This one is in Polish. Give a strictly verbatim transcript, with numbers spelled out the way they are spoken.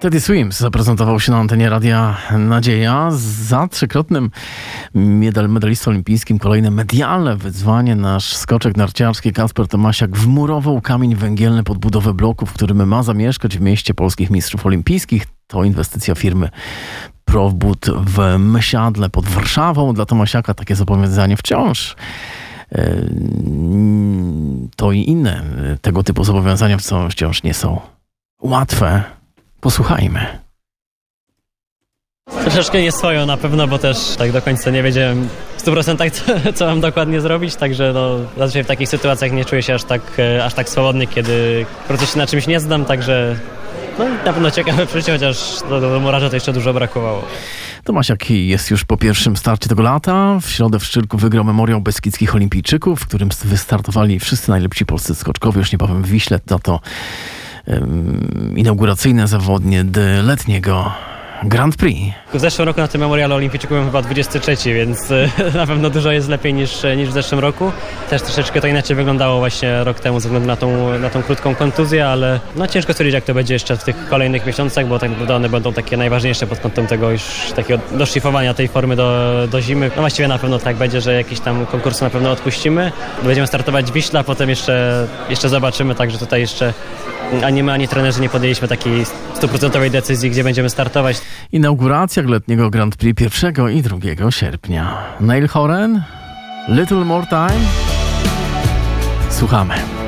Teddy Swims zaprezentował się na antenie Radia Nadzieja za trzykrotnym medal, medalistą olimpijskim. Kolejne medialne wyzwanie. Nasz skoczek narciarski Kacper Tomasiak wmurował kamień węgielny pod budowę bloku, w którym ma zamieszkać w mieście polskich mistrzów olimpijskich. To inwestycja firmy Profbud w Mysiadle pod Warszawą. Dla Tomasiaka takie zobowiązanie wciąż to i inne tego typu zobowiązania wciąż nie są łatwe. Posłuchajmy. Troszeczkę nie swoją na pewno, bo też tak do końca nie wiedziałem w stu procentach co, co mam dokładnie zrobić, także no, zazwyczaj w takich sytuacjach nie czuję się aż tak, aż tak swobodny, kiedy po prostu się na czymś nie znam, także no, na pewno ciekawe przeżycie, chociaż do, do Murarza to jeszcze dużo brakowało. Tomasiak jest już po pierwszym starcie tego lata. W środę w Szczyrku wygrał Memoriał Beskidzkich Olimpijczyków, w którym wystartowali wszyscy najlepsi polscy skoczkowie. Już niebawem w Wiśle to to um, inauguracyjne zawodnie letniego Grand Prix. W zeszłym roku na tym Memorialu Olimpijczyków byłem chyba dwudziesty trzeci, więc na pewno dużo jest lepiej niż, niż w zeszłym roku. Też troszeczkę to inaczej wyglądało właśnie rok temu ze względu na tą, na tą krótką kontuzję, ale no ciężko stwierdzić, jak to będzie jeszcze w tych kolejnych miesiącach, bo tak naprawdę one będą takie najważniejsze pod kątem tego już takiego doszlifowania tej formy do, do zimy. No właściwie na pewno tak będzie, że jakieś tam konkursy na pewno odpuścimy. Będziemy startować w Wiśle, a potem jeszcze, jeszcze zobaczymy, także tutaj jeszcze ani my, ani trenerzy nie podjęliśmy takiej stuprocentowej decyzji, gdzie będziemy startować. Inauguracja letniego Grand Prix pierwszego i drugiego sierpnia. Niall Horan, Little More Time. Słuchamy.